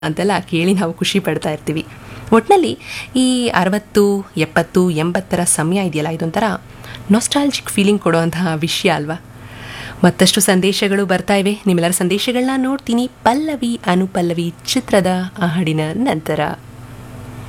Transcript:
ಅಂತೆಲ್ಲ ಕೇಳಿ ನಾವು ಖುಷಿ ಪಡ್ತಾ ಇರ್ತೀವಿ. ಒಟ್ಟಿನಲ್ಲಿ ಈ 60, 70, 80ರ ಸಮಯ ಇದೆಯಲ್ಲ, ಇದೊಂಥರ ನಾಸ್ಟಾಲ್ಜಿಕ್ ಫೀಲಿಂಗ್ ಕೊಡುವಂತಹ ವಿಷಯ ಅಲ್ವಾ. ಮತ್ತಷ್ಟು ಸಂದೇಶಗಳು ಬರ್ತಾ ಇವೆ. ನಿಮ್ಮೆಲ್ಲರ ಸಂದೇಶಗಳನ್ನ ನೋಡ್ತೀನಿ ಪಲ್ಲವಿ ಅನುಪಲ್ಲವಿ ಚಿತ್ರದ ಆ ಹಾಡಿನ ನಂತರ.